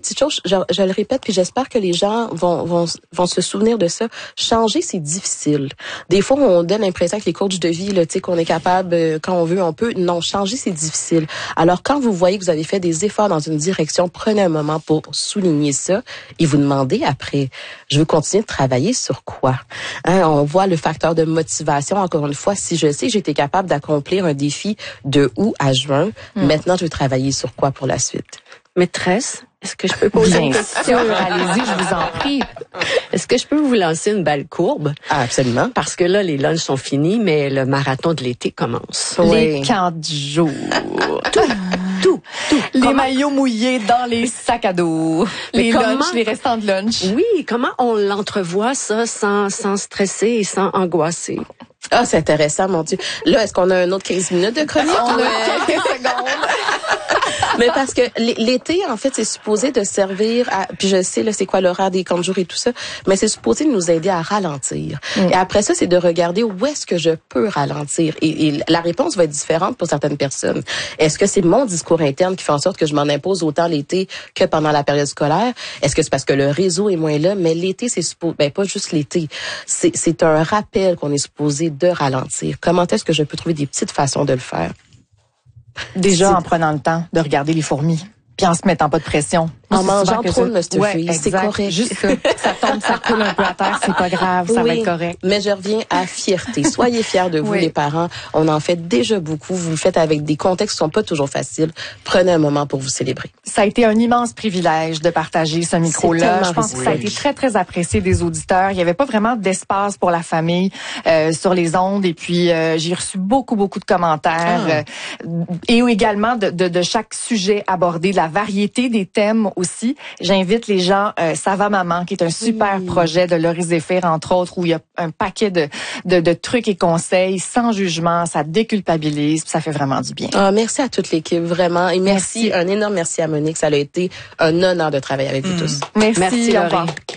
petite chose, je le répète, puis j'espère que les gens vont se souvenir de ça. Changer, c'est difficile. Des fois, on donne l'impression que les coachs de vie, là, tu sais, qu'on est capable, quand on veut, on peut. Non, changer, c'est difficile. Alors, quand vous voyez que vous avez fait des efforts dans une direction, prenez un moment pour souligner ça et vous demandez après, je veux continuer de travailler sur quoi? Hein, on voit le facteur de motivation. Encore une fois, si je sais que j'étais capable d'accomplir un défi de août à juin, maintenant, je veux travailler sur quoi pour la suite? Maîtresse, est-ce que je peux poser une question? Allez-y, je vous en prie. Est-ce que je peux vous lancer une balle courbe? Ah, absolument. Parce que là, les lunchs sont finis, mais le marathon de l'été commence. Les camps de jour. Tout. Les maillots mouillés dans les sacs à dos. Les lunchs, les restants de lunch. Oui, comment on l'entrevoit, ça, sans stresser et sans angoisser? Ah, c'est intéressant, mon Dieu. Là, est-ce qu'on a un autre 15 minutes de chronique? On a quelques secondes. Mais parce que l'été, en fait, c'est supposé de servir à, puis je sais, là, c'est quoi l'horaire des camps de jour et tout ça, mais c'est supposé de nous aider à ralentir. Et après ça, c'est de regarder où est-ce que je peux ralentir. Et la réponse va être différente pour certaines personnes. Est-ce que c'est mon discours interne qui fait en sorte que je m'en impose autant l'été que pendant la période scolaire? Est-ce que c'est parce que le réseau est moins là? Mais l'été, c'est supposé, pas juste l'été. C'est un rappel qu'on est supposé de ralentir. Comment est-ce que je peux trouver des petites façons de le faire? Déjà en prenant le temps de regarder les fourmis, puis en se mettant pas de pression. En mangeant trop de Mustapha, c'est correct. Juste ça tombe, ça coule un peu à terre, c'est pas grave, ça va être correct. Mais je reviens à fierté. Soyez fiers de vous, les parents. On en fait déjà beaucoup. Vous le faites avec des contextes qui sont pas toujours faciles. Prenez un moment pour vous célébrer. Ça a été un immense privilège de partager ce micro-là. Je pense que ça a été très, très apprécié des auditeurs. Il y avait pas vraiment d'espace pour la famille sur les ondes. Et puis, j'ai reçu beaucoup de commentaires. Et également de chaque sujet abordé, de la variété des thèmes aussi. J'invite les gens, Ça va maman, qui est un super projet de Laurie Zéphir, entre autres, où il y a un paquet de trucs et conseils sans jugement, ça déculpabilise, puis ça fait vraiment du bien. Ah, merci à toute l'équipe, vraiment. Et merci, un énorme merci à Monique. Ça a été un honneur de travailler avec vous tous. Merci Laurie.